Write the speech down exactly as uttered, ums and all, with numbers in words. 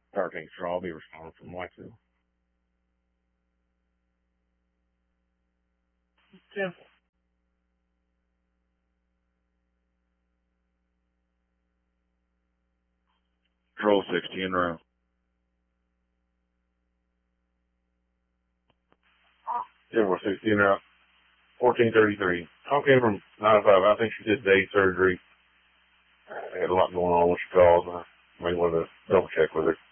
Hurricane Straw will be responding from Whitesville. ten. Control sixty in row. ten four sixty in row. fourteen thirty-three. Call came from nine oh five. I think she did day surgery. I had a lot going on when she called. I may want to double check with her.